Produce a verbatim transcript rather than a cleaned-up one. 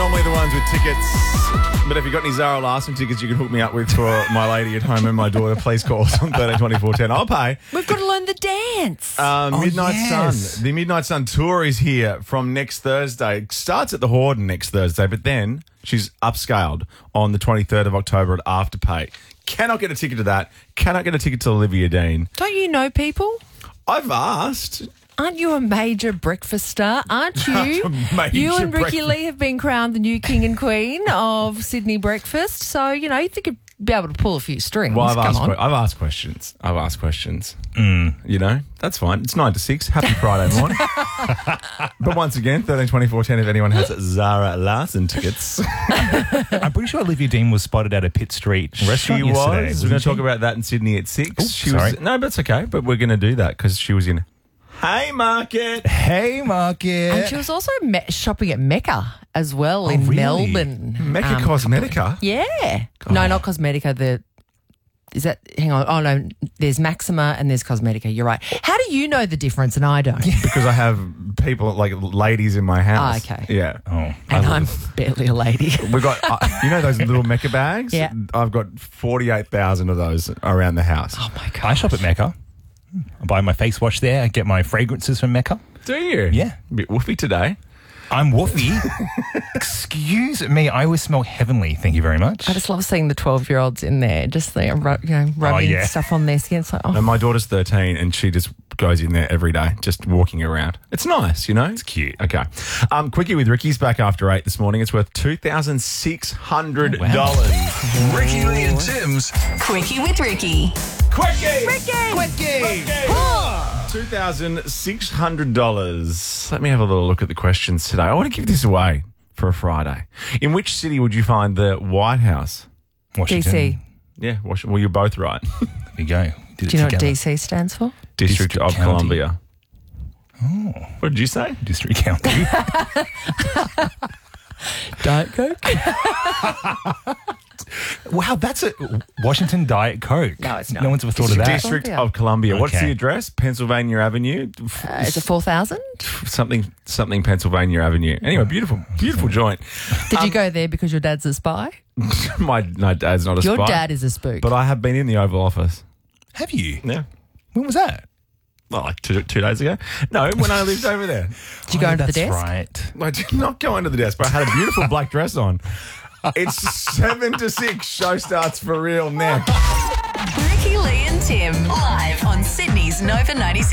normally the ones with tickets. But if you've got any Zara Larson tickets you can hook me up with for my lady at home and my daughter, please call us on thirteen twenty-four ten. I'll pay. We've got to learn the dance. Uh, Oh, Midnight yes. Sun. The Midnight Sun tour is here from next Thursday. It starts at the Horden next Thursday, but then she's upscaled on the twenty-third of October at Afterpay. Cannot get a ticket to that. Cannot get a ticket to Olivia Dean. Don't you know people? I've asked. Aren't you a major breakfast star? Aren't you? A major you and Ricky breakfast- Lee have been crowned the new king and queen of Sydney breakfast. So, you know, you think you'd be able to pull a few strings. Well, I've Come asked. on. que- I've asked questions. I've asked questions. You know, that's fine. It's nine to six. Happy Friday morning. But once again, thirteen twenty-four ten. If anyone has Zara Larson tickets, I'm pretty sure Olivia Dean was spotted at a Pitt Street restaurant she yesterday. was. We're going wasn't to she? talk about that in Sydney at six. Ooh, she sorry. was. No, but it's okay. But we're going to do that because she was in Haymarket. Hey, Market. And she was also me- shopping at Mecca as well in Oh, really? Melbourne. Mecca Um, Cosmetica. Yeah. No, not Cosmetica. The is that? Hang on. Oh no, there's Maxima and there's Cosmetica. You're right. How do you know the difference and I don't? Because I have people like ladies in my house. Ah, okay. Yeah. Oh. And I'm barely a lady. We've got, uh, you know, those little Mecca bags? Yeah. I've got forty-eight thousand of those around the house. Oh my god. I shop at Mecca. I buy my face wash there. I get my fragrances from Mecca. Do you? Yeah. A bit woofy today. I'm woofy. Excuse me. I always smell heavenly. Thank you very much. I just love seeing the twelve-year-olds in there, just there, ru- you know, rubbing yeah. stuff on their skin. It's like, oh, And my daughter's thirteen and she just goes in there every day, just walking around. It's nice, you know? It's cute. Okay. Um, Quickie with Ricky's back after eight this morning. It's worth two thousand six hundred dollars. Ricky Lee and Tim's Quickie with Ricky. Quickie! Quickie! Quickie! two thousand six hundred dollars. Let me have a little look at the questions today. I want to give this away for a Friday. In which city would you find the White House? D Washington. C. Yeah, Washington. Well, you're both right. There you go. We did Do you know it what together. D C stands for? District, District of County. Columbia. Oh. What did you say? District County. Diet Coke. Wow, that's a Washington Diet Coke. No, it's not. No one's ever thought of that. District Columbia. of Columbia. What's Okay. the address? Pennsylvania Avenue. Uh, is it four thousand? something something Pennsylvania Avenue. Anyway, beautiful, beautiful joint. Did you go there because your dad's a spy? my my dad's not a Your spy. dad is a spook. But I have been in the Oval Office. Have you? Yeah. When was that? Well, like two, two days ago. No, when I lived over there. Did you go Oh, into the that's desk? right. I did not go under the desk, but I had a beautiful black dress on. It's seven to six. Show starts for real now. Ricky Lee and Tim live on Sydney's Nova ninety-six.